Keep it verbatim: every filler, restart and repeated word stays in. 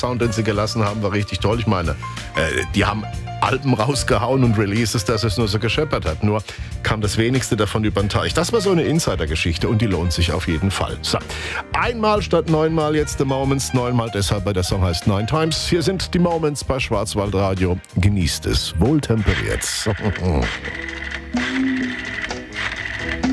Sound, den sie gelassen haben, war richtig toll. Ich meine, äh, die haben Alben rausgehauen und Releases, dass es nur so gescheppert hat. Nur kam das wenigste davon über den Teich. Das war so eine Insider-Geschichte und die lohnt sich auf jeden Fall. So. Einmal statt neunmal jetzt The Moments. Neunmal deshalb, weil der Song heißt Nine Times. Hier sind die Moments bei Schwarzwaldradio. Genießt es. Wohltemperiert.